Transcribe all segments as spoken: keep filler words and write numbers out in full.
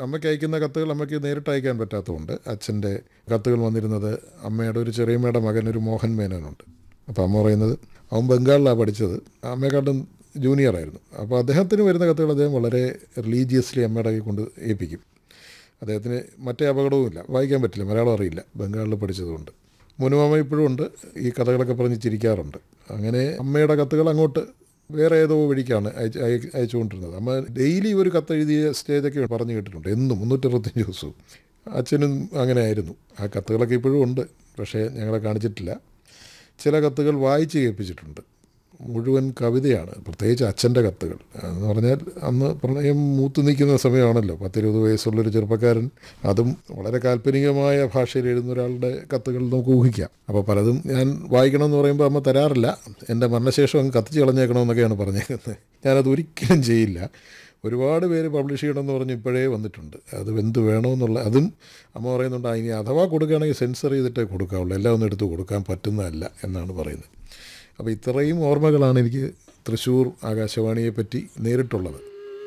അമ്മയ്ക്ക് അയക്കുന്ന കത്തുകൾ അമ്മയ്ക്ക് നേരിട്ട് അയക്കാൻ പറ്റാത്തതുകൊണ്ട് അച്ഛൻ്റെ കത്തുകൾ വന്നിരുന്നത് അമ്മയുടെ ഒരു ചെറിയമ്മയുടെ മകൻ ഒരു മോഹൻ മേനോനുണ്ട്. അപ്പോൾ അമ്മ പറയുന്നത് അവൻ ബംഗാളിലാണ് പഠിച്ചത്, അമ്മയെക്കാട്ടും ജൂനിയറായിരുന്നു. അപ്പോൾ അദ്ദേഹത്തിന് വരുന്ന കത്തുകൾ അദ്ദേഹം വളരെ റിലീജിയസ്ലി അമ്മയുടെ കൈ കൊണ്ട് ഏൽപ്പിക്കും. അദ്ദേഹത്തിന് മറ്റേ അപകടവുമില്ല, വായിക്കാൻ പറ്റില്ല, മലയാളം അറിയില്ല, ബംഗാളിൽ പഠിച്ചതുകൊണ്ട്. മുനുമാമ ഇപ്പോഴും ഉണ്ട്, ഈ കഥകളൊക്കെ പറഞ്ഞ് ചിരിക്കാറുണ്ട്. അങ്ങനെ അമ്മയുടെ കത്തുകൾ അങ്ങോട്ട് വേറെ ഏതോ വഴിക്കാണ് അയച്ച് അയ അയച്ചുകൊണ്ടിരുന്നത്. അമ്മ ഡെയിലി ഒരു കത്തെഴുതിയ സ്റ്റേജൊക്കെ പറഞ്ഞു കേട്ടിട്ടുണ്ട്, എന്നും മുന്നൂറ്ററുപത്തഞ്ച് ദിവസവും. അച്ഛനും അങ്ങനെ ആയിരുന്നു. ആ കത്തുകളൊക്കെ ഇപ്പോഴും ഉണ്ട്, പക്ഷേ ഞങ്ങളെ കാണിച്ചിട്ടില്ല. ചില കത്തുകൾ വായിച്ച് കേൾപ്പിച്ചിട്ടുണ്ട്. മുഴുവൻ കവിതയാണ്, പ്രത്യേകിച്ച് അച്ഛൻ്റെ കത്തുകൾ എന്ന് പറഞ്ഞാൽ അന്ന് പ്രണയം മൂത്തു നിൽക്കുന്ന സമയമാണല്ലോ. പത്തിരുപത് വയസ്സുള്ളൊരു ചെറുപ്പക്കാരൻ, അതും വളരെ കാൽപ്പനികമായ ഭാഷയിൽ എഴുതുന്ന ഒരാളുടെ കത്തുകൾ നമുക്ക് ഊഹിക്കാം. അപ്പോൾ പലതും ഞാൻ വായിക്കണമെന്ന് പറയുമ്പോൾ അമ്മ തരാറില്ല, എൻ്റെ മരണശേഷം അങ്ങ് കത്തിച്ച് കളഞ്ഞേക്കണമെന്നൊക്കെയാണ് പറഞ്ഞേക്കുന്നത്. ഞാനത് ഒരിക്കലും ചെയ്യില്ല. ഒരുപാട് പേര് പബ്ലിഷ് ചെയ്യണമെന്ന് പറഞ്ഞ് ഇപ്പോഴേ വന്നിട്ടുണ്ട്. അത് എന്ത് വേണമെന്നുള്ള അതും അമ്മ പറയുന്നുണ്ട്, ഇനി അഥവാ കൊടുക്കുകയാണെങ്കിൽ സെൻസർ ചെയ്തിട്ടേ കൊടുക്കാവുള്ളൂ, എല്ലാം ഒന്നും എടുത്ത് കൊടുക്കാൻ പറ്റുന്നതല്ല എന്നാണ് പറയുന്നത്. അപ്പോൾ ഇത്രയും ഓർമ്മകളാണ് എനിക്ക് തൃശ്ശൂർ ആകാശവാണിയെപ്പറ്റി നേരിട്ടുള്ളത്.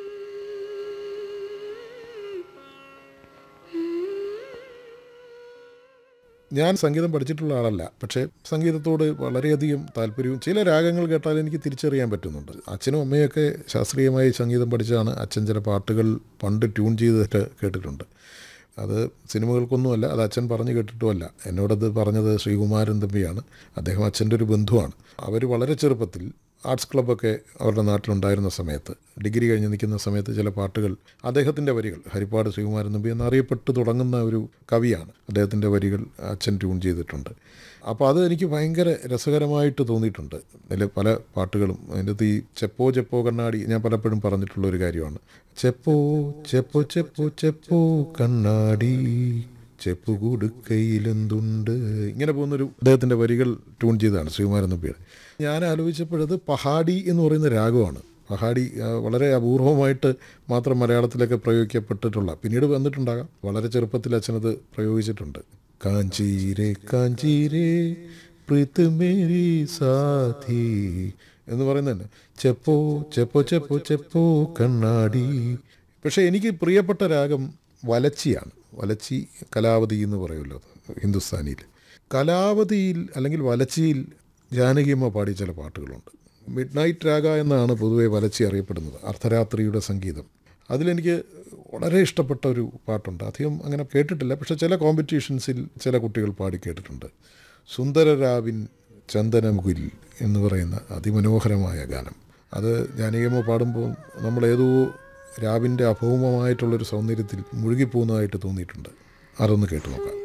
ഞാൻ സംഗീതം പഠിച്ചിട്ടുള്ള ആളല്ല, പക്ഷേ സംഗീതത്തോട് വളരെയധികം താല്പര്യവും ചില രാഗങ്ങൾ കേട്ടാൽ എനിക്ക് തിരിച്ചറിയാൻ പറ്റുന്നുണ്ട്. അച്ഛനും അമ്മയൊക്കെ ശാസ്ത്രീയമായി സംഗീതം പഠിച്ചാണ്. അച്ഛൻ ചില പാട്ടുകൾ പണ്ട് ട്യൂൺ ചെയ്തിട്ട് കേട്ടിട്ടുണ്ട്. അത് സിനിമകൾക്കൊന്നുമല്ല, അത് അച്ഛൻ പറഞ്ഞു കേട്ടിട്ടുമല്ല. എന്നോടത് പറഞ്ഞത് ശ്രീകുമാരൻ തമ്പിയാണ്. അദ്ദേഹം അച്ഛൻ്റെ ഒരു ബന്ധുവാണ്. അവർ വളരെ ചെറുപ്പത്തിൽ ആർട്സ് ക്ലബ്ബൊക്കെ അവരുടെ നാട്ടിലുണ്ടായിരുന്ന സമയത്ത്, ഡിഗ്രി കഴിഞ്ഞ് നിൽക്കുന്ന സമയത്ത് ചില പാട്ടുകൾ, അദ്ദേഹത്തിൻ്റെ വരികൾ, ഹരിപ്പാട് ശ്രീകുമാരൻ തമ്പി എന്നറിയപ്പെട്ട് തുടങ്ങുന്ന ഒരു കവിയാണ്, അദ്ദേഹത്തിൻ്റെ വരികൾ അച്ഛൻ ട്യൂൺ ചെയ്തിട്ടുണ്ട്. അപ്പോൾ അത് എനിക്ക് ഭയങ്കര രസകരമായിട്ട് തോന്നിയിട്ടുണ്ട്. അതിൽ പല പാട്ടുകളും, അതിൻ്റെ അകത്ത് ഈ ചെപ്പോ ചെപ്പോ കണ്ണാടി ഞാൻ പലപ്പോഴും പറഞ്ഞിട്ടുള്ളൊരു കാര്യമാണ്. ചെപ്പോ ചെപ്പോ ചെപ്പോ ചെപ്പോ കണ്ണാടി ചെപ്പു കൊടുക്കയിലെന്തുണ്ട്, ഇങ്ങനെ പോകുന്നൊരു അദ്ദേഹത്തിൻ്റെ വരികൾ ട്യൂൺ ചെയ്തതാണ് ശ്രീകുമാരൻ തമ്പിയുടെ. ഞാൻ ആലോചിച്ചപ്പോഴത് പഹാഡി എന്ന് പറയുന്ന രാഗമാണ്. പഹാഡി വളരെ അപൂർവമായിട്ട് മാത്രം മലയാളത്തിലൊക്കെ പ്രയോഗിക്കപ്പെട്ടിട്ടുള്ള, പിന്നീട് വന്നിട്ടുണ്ടാകാം. വളരെ ചെറുപ്പത്തിൽ അച്ഛനത് പ്രയോഗിച്ചിട്ടുണ്ട്. കാഞ്ചീരേ കാഞ്ചീരേ പ്രീത് മേരി സാഥി എന്ന് പറയുന്നത് ചെപ്പോ ചെപ്പോ ചെപ്പോ ചെപ്പോ കണ്ണാടി. പക്ഷേ എനിക്ക് പ്രിയപ്പെട്ട രാഗം വലച്ചിയാണ്. വലച്ചി, കലാവതി എന്ന് പറയുമല്ലോ ഹിന്ദുസ്ഥാനിയിൽ. കലാവതിയിൽ അല്ലെങ്കിൽ വലച്ചിയിൽ ജാനകിയമ്മ പാടിയ ചില പാട്ടുകളുണ്ട്. മിഡ് നൈറ്റ് രാഗ എന്നാണ് പൊതുവെ വലച്ചി അറിയപ്പെടുന്നത്, അർദ്ധരാത്രിയുടെ സംഗീതം. അതിലെനിക്ക് വളരെ ഇഷ്ടപ്പെട്ട ഒരു പാട്ടുണ്ട്. അധികം അങ്ങനെ കേട്ടിട്ടില്ല, പക്ഷേ ചില കോമ്പറ്റീഷൻസിൽ ചില കുട്ടികൾ പാടി കേട്ടിട്ടുണ്ട്. സുന്ദരരാവിൻ ചന്ദനമുകിൽ എന്ന് പറയുന്ന അതിമനോഹരമായ ഗാനം. അത് ജാനകിയമ്മ പാടുമ്പോൾ നമ്മളേതോ രാവിൻ്റെ അഭൗമമായിട്ടുള്ളൊരു സൗന്ദര്യത്തിൽ മുഴുകിപ്പോകുന്നതായിട്ട് തോന്നിയിട്ടുണ്ട്. അതൊന്ന് കേട്ടു നോക്കാം.